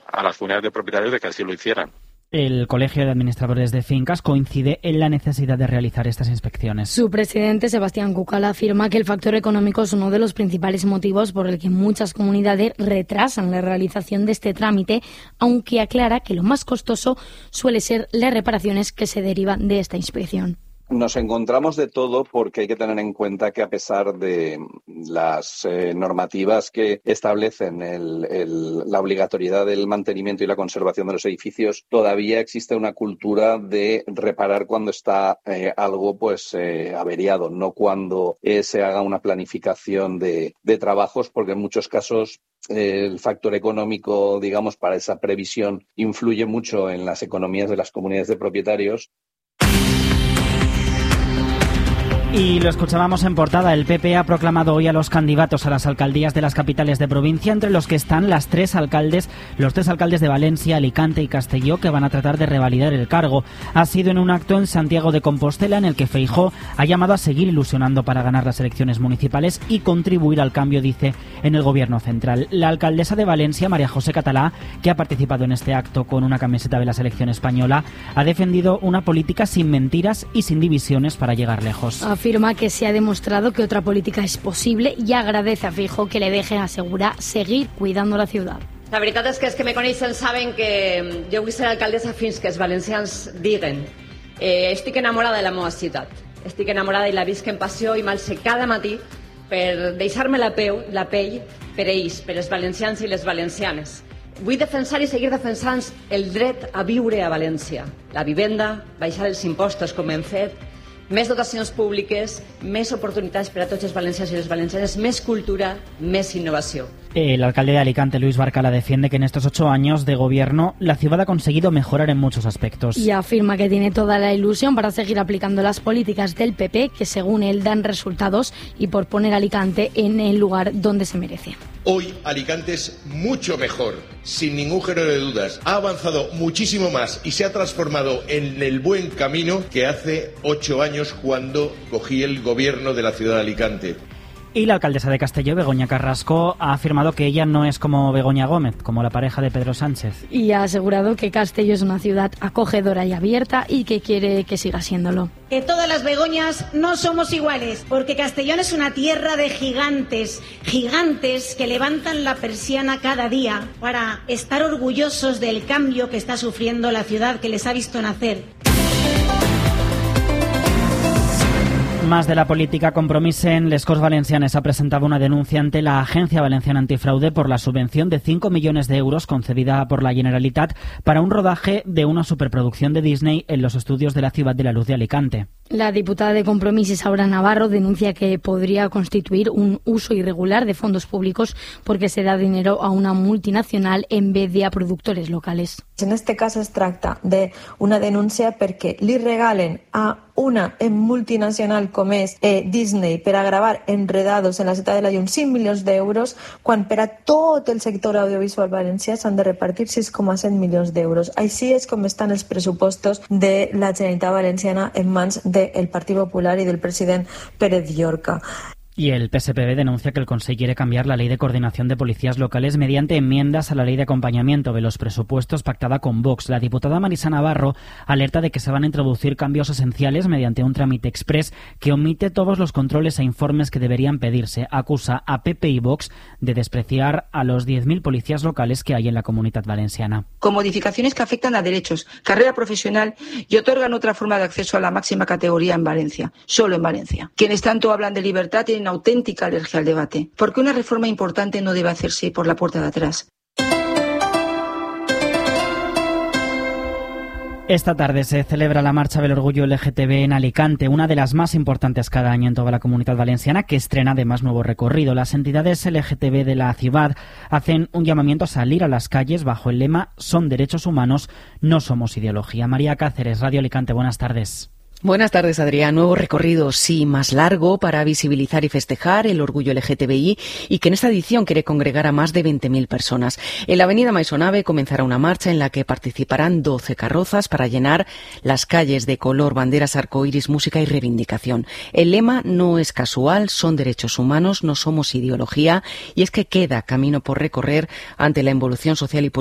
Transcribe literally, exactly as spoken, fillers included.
a las comunidades de propietarios de que así lo hicieran. El Colegio de Administradores de Fincas coincide en la necesidad de realizar estas inspecciones. Su presidente, Sebastián Cucal, afirma que el factor económico es uno de los principales motivos por el que muchas comunidades retrasan la realización de este trámite, aunque aclara que lo más costoso suele ser las reparaciones que se derivan de esta inspección. Nos encontramos de todo porque hay que tener en cuenta que a pesar de las eh, normativas que establecen el, el, la obligatoriedad del mantenimiento y la conservación de los edificios, todavía existe una cultura de reparar cuando está eh, algo pues eh, averiado, no cuando eh, se haga una planificación de, de trabajos, porque en muchos casos eh, el factor económico, digamos, para esa previsión influye mucho en las economías de las comunidades de propietarios. Y lo escuchábamos en portada. El P P ha proclamado hoy a los candidatos a las alcaldías de las capitales de provincia, entre los que están las tres alcaldes, los tres alcaldes de Valencia, Alicante y Castelló, que van a tratar de revalidar el cargo. Ha sido en un acto en Santiago de Compostela en el que Feijóo ha llamado a seguir ilusionando para ganar las elecciones municipales y contribuir al cambio, dice, en el gobierno central. La alcaldesa de Valencia, María José Catalá, que ha participado en este acto con una camiseta de la selección española, ha defendido una política sin mentiras y sin divisiones para llegar lejos. Afirma que se ha demostrado que otra política es posible y agradece a Feijóo que le dejen asegurar seguir cuidando la ciudad. La veritat és que els que me coneixen saben que jo vull ser alcaldessa fins que els valencians diguen eh, estic enamorada de la meva ciutat, estic enamorada i la visc en passió i m'alce cada matí per deixar-me la, peu, la pell per ells, per els valencians i les valencianes. Vull defensar i seguir defensant el dret a viure a València, la vivenda, baixar els impostos com hem fet, més dotacions públiques, més oportunitats per a tots els valencians i les valencianes, més cultura, més innovació. El alcalde de Alicante, Luis Barcala, defiende que en estos ocho años de gobierno la ciudad ha conseguido mejorar en muchos aspectos. Y afirma que tiene toda la ilusión para seguir aplicando las políticas del P P, que según él dan resultados, y por poner a Alicante en el lugar donde se merece. Hoy Alicante es mucho mejor, sin ningún género de dudas. Ha avanzado muchísimo más y se ha transformado en el buen camino que hace ocho años cuando cogí el gobierno de la ciudad de Alicante. Y la alcaldesa de Castelló, Begoña Carrasco, ha afirmado que ella no es como Begoña Gómez, como la pareja de Pedro Sánchez. Y ha asegurado que Castelló es una ciudad acogedora y abierta y que quiere que siga siéndolo. Que todas las Begoñas no somos iguales, porque Castellón es una tierra de gigantes, gigantes que levantan la persiana cada día para estar orgullosos del cambio que está sufriendo la ciudad que les ha visto nacer. Más de la política. Compromisen, les Corts Valencianes ha presentado una denuncia ante la Agencia Valenciana Antifraude por la subvención de cinco millones de euros concedida por la Generalitat para un rodaje de una superproducción de Disney en los estudios de la Ciudad de la Luz de Alicante. La diputada de Compromís, Isaura Navarro, denuncia que podría constituir un uso irregular de fondos públicos porque se da dinero a una multinacional en vez de a productores locales. En este caso es tracta d'una denúncia perquè li regalen a una multinacional com és eh, Disney per a gravar Enredados en la ciutat de la Llum cinc milions d'euros, quan per a tot el sector audiovisual valencià s'han de repartir sis coma set milions d'euros. Així és com estan els pressupostos de la Generalitat Valenciana en mans del Partit Popular i del president Pérez Llorca. Y el P S P B denuncia que el Consell quiere cambiar la Ley de Coordinación de Policías Locales mediante enmiendas a la Ley de Acompañamiento de los Presupuestos pactada con Vox. La diputada Marisa Navarro alerta de que se van a introducir cambios esenciales mediante un trámite exprés que omite todos los controles e informes que deberían pedirse. Acusa a P P y Vox de despreciar a los diez mil policías locales que hay en la Comunidad Valenciana. Con modificaciones que afectan a derechos, carrera profesional y otorgan otra forma de acceso a la máxima categoría en Valencia, solo en Valencia. Quienes tanto hablan de libertad tienen auténtica alergia al debate, porque una reforma importante no debe hacerse por la puerta de atrás. Esta tarde se celebra la Marcha del Orgullo L G T B en Alicante, una de las más importantes cada año en toda la Comunidad Valenciana, que estrena además nuevo recorrido. Las entidades L G T B de la ciudad hacen un llamamiento a salir a las calles bajo el lema "Son derechos humanos, no somos ideología". María Cáceres, Radio Alicante, buenas tardes. Buenas tardes, Adrián. Nuevo recorrido, sí, más largo, para visibilizar y festejar el orgullo L G T B I y que en esta edición quiere congregar a más de veinte mil personas. En la avenida Maisonave comenzará una marcha en la que participarán doce carrozas para llenar las calles de color, banderas, arcoíris, música y reivindicación. El lema no es casual, son derechos humanos, no somos ideología, y es que queda camino por recorrer ante la involución social y política